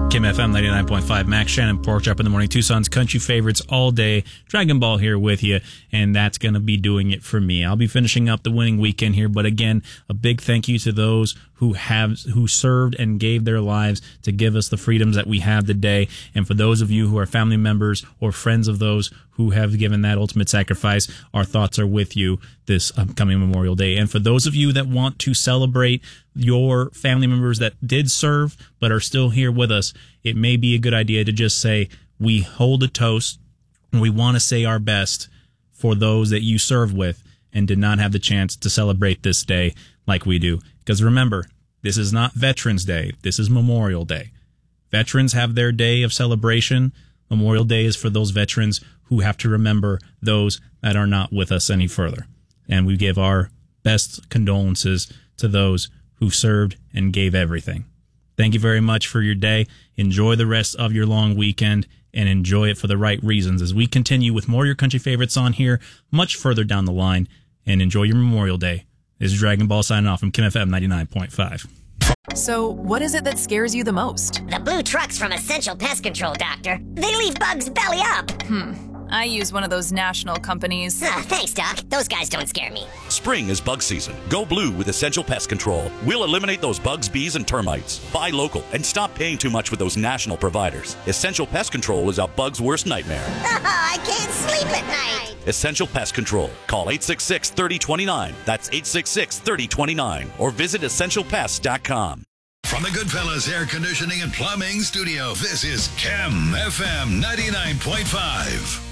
Kim FM 99.5, Max Shannon, Pork Chop in the Morning, Tucson's country favorites all day. Dragon Ball here with you, and that's going to be doing it for me. I'll be finishing up the winning weekend here, but again, a big thank you to those who served and gave their lives to give us the freedoms that we have today. And for those of you who are family members or friends of those who have given that ultimate sacrifice, our thoughts are with you this upcoming Memorial Day. And for those of you that want to celebrate your family members that did serve but are still here with us, it may be a good idea to just say, we hold a toast and we want to say our best for those that you served with and did not have the chance to celebrate this day like we do. Because remember, this is not Veterans Day. This is Memorial Day. Veterans have their day of celebration. Memorial Day is for those veterans who have to remember those that are not with us any further. And we give our best condolences to those who served and gave everything. Thank you very much for your day. Enjoy the rest of your long weekend and enjoy it for the right reasons as we continue with more of your country favorites on here much further down the line. And enjoy your Memorial Day. This is Dragon Ball signing off from Kim FM 99.5. So, what is it that scares you the most? The blue trucks from Essential Pest Control, Doctor. They leave bugs belly up. I use one of those national companies. Thanks, Doc. Those guys don't scare me. Spring is bug season. Go blue with Essential Pest Control. We'll eliminate those bugs, bees, and termites. Buy local and stop paying too much with those national providers. Essential Pest Control is a bug's worst nightmare. I can't sleep at night. Essential Pest Control. Call 866-3029. That's 866-3029. Or visit EssentialPest.com. From the Goodfellas Air Conditioning and Plumbing Studio, this is Kim FM 99.5.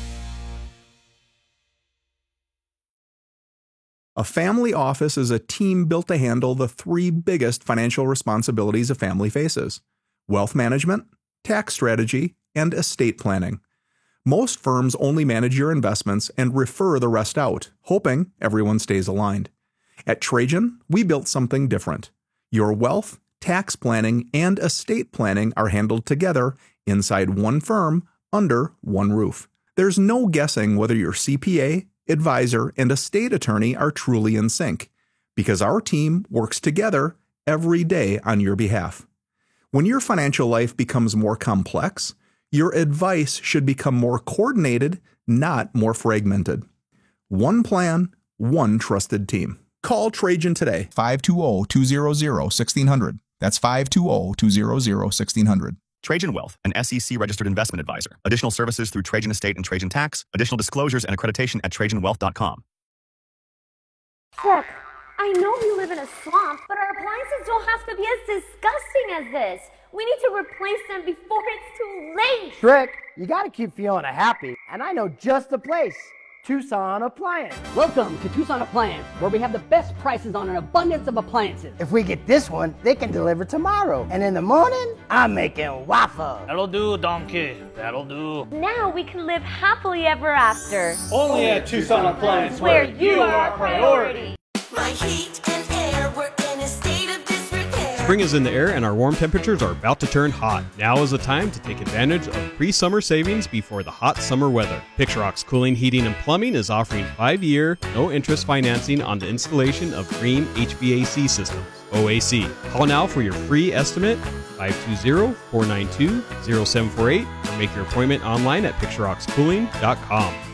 A family office is a team built to handle the three biggest financial responsibilities a family faces: wealth management, tax strategy, and estate planning. Most firms only manage your investments and refer the rest out, hoping everyone stays aligned. At Trajan, we built something different. Your wealth, tax planning, and estate planning are handled together inside one firm under one roof. There's no guessing whether your CPA, advisor, and estate attorney are truly in sync, because our team works together every day on your behalf. When your financial life becomes more complex, your advice should become more coordinated, not more fragmented. One plan, one trusted team. Call Trajan today. 520-200-1600. That's 520-200-1600. Trajan Wealth, an SEC-registered investment advisor. Additional services through Trajan Estate and Trajan Tax. Additional disclosures and accreditation at TrajanWealth.com. Look, I know we live in a swamp, but our appliances don't have to be as disgusting as this. We need to replace them before it's too late. Trick, you gotta keep Fiona happy, and I know just the place. Tucson Appliance. Welcome to Tucson Appliance, where we have the best prices on an abundance of appliances. If we get this one, they can deliver tomorrow. And in the morning, I'm making waffles. That'll do, donkey. That'll do. Now we can live happily ever after. Only at Tucson Appliance, where you are our priority. My heat and air were in a state of disrepair. Spring is in the air and our warm temperatures are about to turn hot. Now is the time to take advantage of pre-summer savings before the hot summer weather. Picturox Cooling, Heating, and Plumbing is offering 5-year, no-interest financing on the installation of green HVAC systems, OAC. Call now for your free estimate, 520-492-0748, or make your appointment online at picturoxcooling.com.